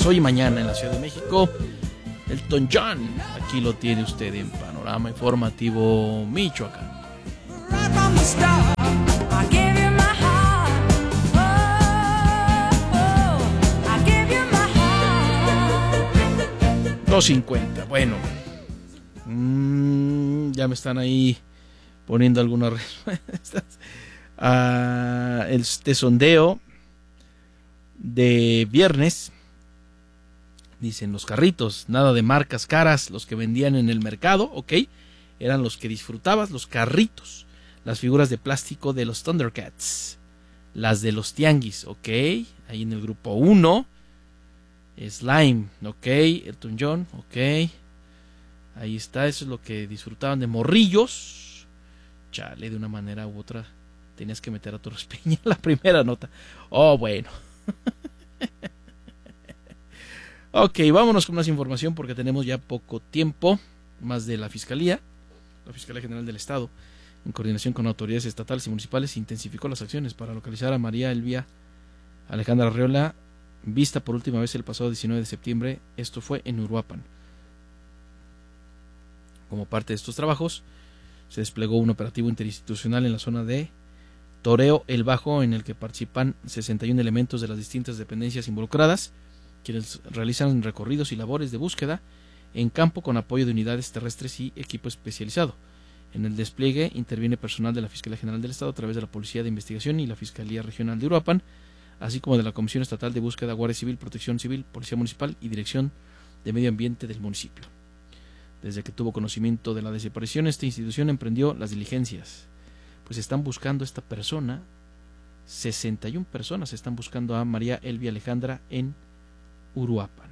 días, hoy y mañana en la Ciudad de México. Elton John, aquí lo tiene usted en Panorama Informativo Michoacán. 2:50. Bueno, ya me están ahí poniendo algunas respuestas. Este sondeo de viernes, dicen los carritos, nada de marcas caras, los que vendían en el mercado, ok, eran los que disfrutabas, los carritos, las figuras de plástico de los Thundercats, las de los tianguis, ok, ahí en el grupo 1, Slime, ok, Elton John, ok, ahí está, eso es lo que disfrutaban de morrillos, chale, de una manera u otra, tenías que meter a Torres Peña la primera nota, oh bueno. Ok, vámonos con más información porque tenemos ya poco tiempo. Más de la Fiscalía General del Estado, en coordinación con autoridades estatales y municipales, intensificó las acciones para localizar a María Elvia Alejandra Arreola, vista por última vez el pasado 19 de septiembre. Esto fue en Uruapan. Como parte de estos trabajos, se desplegó un operativo interinstitucional en la zona de Toreo El Bajo, en el que participan 61 elementos de las distintas dependencias involucradas, quienes realizan recorridos y labores de búsqueda en campo con apoyo de unidades terrestres y equipo especializado. En el despliegue interviene personal de la Fiscalía General del Estado a través de la Policía de Investigación y la Fiscalía Regional de Uruapan, así como de la Comisión Estatal de Búsqueda, Guardia Civil, Protección Civil, Policía Municipal y Dirección de Medio Ambiente del municipio. Desde que tuvo conocimiento de la desaparición, esta institución emprendió las diligencias, pues están buscando a esta persona. 61 personas están buscando a María Elvia Alejandra en Uruapan.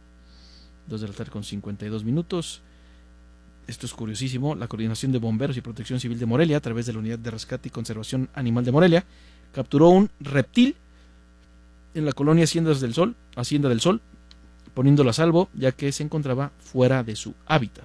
2:52 p.m. Esto es curiosísimo. La Coordinación de Bomberos y Protección Civil de Morelia, a través de la Unidad de Rescate y Conservación Animal de Morelia, capturó un reptil en la colonia Hacienda del Sol, poniéndolo a salvo, ya que se encontraba fuera de su hábitat.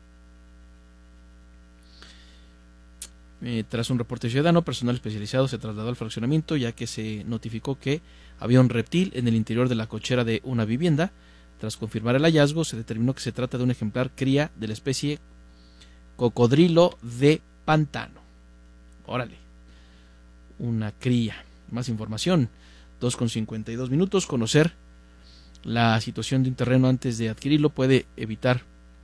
Tras un reporte ciudadano, personal especializado se trasladó al fraccionamiento, ya que se notificó que había un reptil en el interior de la cochera de una vivienda. Tras confirmar el hallazgo, se determinó que se trata de un ejemplar cría de la especie cocodrilo de pantano. Órale, una cría. Más información, 2:52 p.m. Conocer la situación de un terreno antes de adquirirlo puede evitar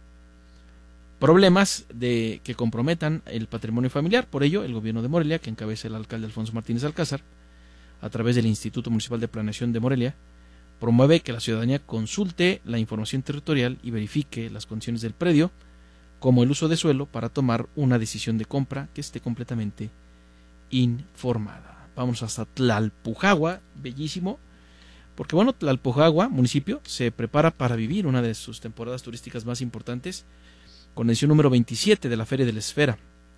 problemas que comprometan el patrimonio familiar. Por ello, el gobierno de Morelia, que encabeza el alcalde Alfonso Martínez Alcázar, a través del Instituto Municipal de Planeación de Morelia, promueve que la ciudadanía consulte la información territorial y verifique las condiciones del predio, como el uso de suelo, para tomar una decisión de compra que esté completamente informada. Vamos hasta Tlalpujagua, bellísimo, porque bueno, Tlalpujagua, municipio, se prepara para vivir una de sus temporadas turísticas más importantes, con la edición número 27 de la Feria de la Esfera,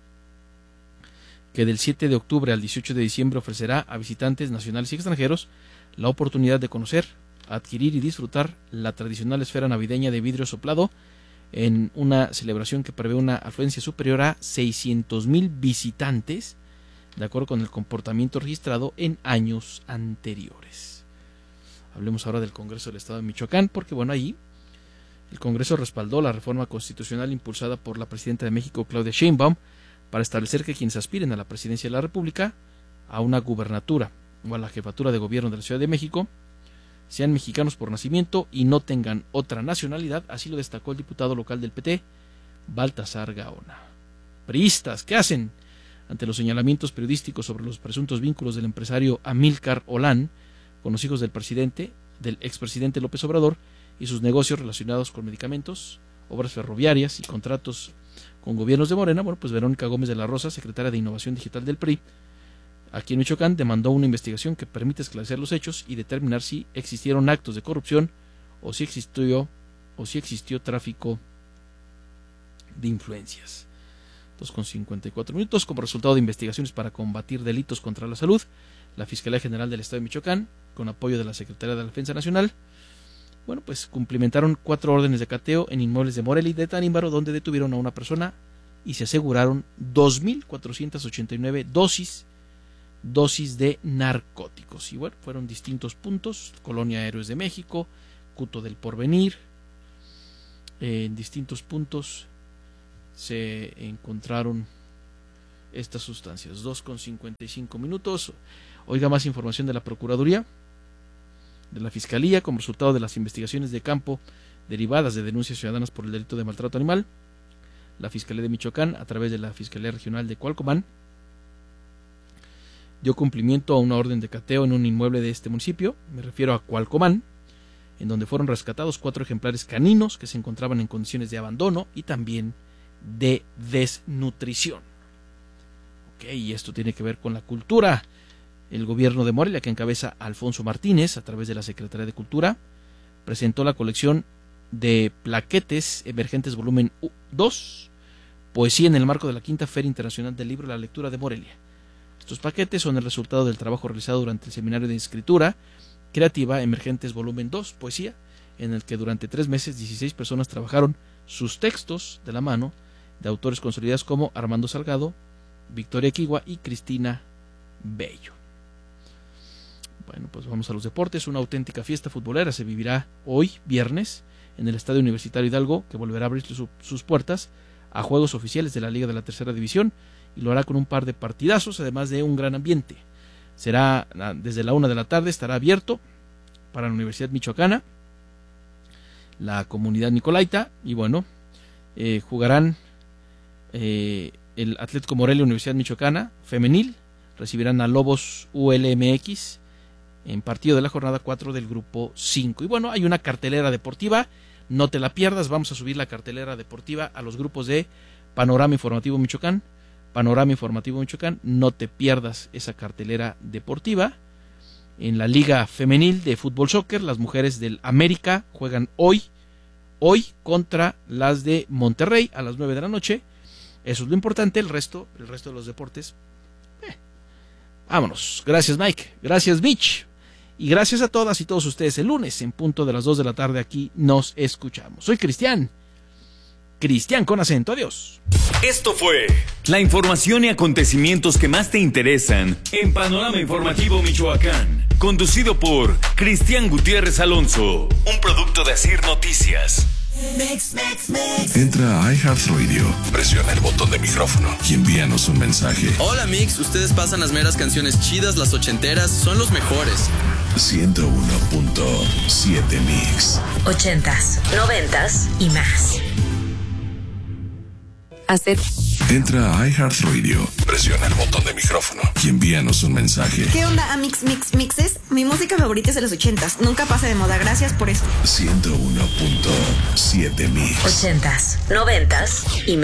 que del 7 de octubre al 18 de diciembre ofrecerá a visitantes nacionales y extranjeros la oportunidad de conocer, adquirir y disfrutar la tradicional esfera navideña de vidrio soplado, en una celebración que prevé una afluencia superior a 600,000 visitantes, de acuerdo con el comportamiento registrado en años anteriores. Hablemos ahora del Congreso del Estado de Michoacán, porque bueno, ahí el Congreso respaldó la reforma constitucional impulsada por la presidenta de México, Claudia Sheinbaum, para establecer que quienes aspiren a la presidencia de la República, a una gubernatura o a la jefatura de gobierno de la Ciudad de México, sean mexicanos por nacimiento y no tengan otra nacionalidad. Así lo destacó el diputado local del PT, Baltasar Gaona. Priistas, ¿qué hacen ante los señalamientos periodísticos sobre los presuntos vínculos del empresario Amílcar Olán con los hijos del expresidente López Obrador y sus negocios relacionados con medicamentos, obras ferroviarias y contratos con gobiernos de Morena? Bueno, pues Verónica Gómez de la Rosa, secretaria de Innovación Digital del PRI, aquí en Michoacán, demandó una investigación que permite esclarecer los hechos y determinar si existieron actos de corrupción o si existió tráfico de influencias. 2:54 p.m. Como resultado de investigaciones para combatir delitos contra la salud, la Fiscalía General del Estado de Michoacán, con apoyo de la Secretaría de la Defensa Nacional, bueno, pues cumplimentaron 4 órdenes de cateo en inmuebles de Morelia y de Tanímbaro, donde detuvieron a una persona y se aseguraron 2,489 dosis de narcóticos. Y bueno, fueron distintos puntos: Colonia Héroes de México, Cuto del Porvenir. En distintos puntos se encontraron estas sustancias. 2:55 minutos. Oiga más información de la Procuraduría, de la Fiscalía, como resultado de las investigaciones de campo derivadas de denuncias ciudadanas por el delito de maltrato animal. La Fiscalía de Michoacán, a través de la Fiscalía Regional de Cualcomán, dio cumplimiento a una orden de cateo en un inmueble de este municipio, me refiero a Cualcomán, en donde fueron rescatados 4 ejemplares caninos que se encontraban en condiciones de abandono y también de desnutrición. Ok, y esto tiene que ver con la cultura. El gobierno de Morelia, que encabeza Alfonso Martínez, a través de la Secretaría de Cultura, presentó la colección de plaquetes emergentes volumen 2, poesía en el marco de la quinta Feria Internacional del Libro y la Lectura de Morelia. Estos paquetes son el resultado del trabajo realizado durante el Seminario de Escritura Creativa Emergentes volumen 2, poesía, en el que durante 3 meses 16 personas trabajaron sus textos de la mano de autores consolidados como Armando Salgado, Victoria Quigua y Cristina Bello. Bueno, pues vamos a los deportes. Una auténtica fiesta futbolera se vivirá hoy, viernes, en el Estadio Universitario Hidalgo, que volverá a abrir sus puertas a juegos oficiales de la Liga de la Tercera División, y lo hará con un par de partidazos, además de un gran ambiente. Será desde la 1 de la tarde, estará abierto para la Universidad Michoacana, la comunidad nicolaita, y bueno, jugarán el Atlético Morelia Universidad Michoacana femenil, recibirán a Lobos ULMX en partido de la jornada 4 del grupo 5. Y bueno, hay una cartelera deportiva, no te la pierdas, vamos a subir la cartelera deportiva a los grupos de Panorama Informativo Michoacán, no te pierdas esa cartelera deportiva. En la Liga Femenil de Fútbol Soccer, las mujeres del América juegan hoy contra las de Monterrey a las 9 de la noche. Eso es lo importante, el resto de los deportes. Vámonos. Gracias, Mike. Gracias, Mitch. Y gracias a todas y todos ustedes. El lunes, en punto de las 2 de la tarde, aquí nos escuchamos. Soy Cristian con acento. Adiós. Esto fue la información y acontecimientos que más te interesan en Panorama Informativo Michoacán. Conducido por Cristian Gutiérrez Alonso. Un producto de Asir Noticias. Entra a iHeartRadio, presiona el botón de micrófono y envíanos un mensaje. Hola Mix, ustedes pasan las meras canciones chidas, las ochenteras, son los mejores. 101.7 Mix. 80s, 90s y más. Entra a iHeartRadio, presiona el botón de micrófono y envíanos un mensaje. ¿Qué onda, Mixes? Mi música favorita es de los 80s. Nunca pasa de moda. Gracias por esto. 101.7 Mix. 80s, 90s y más.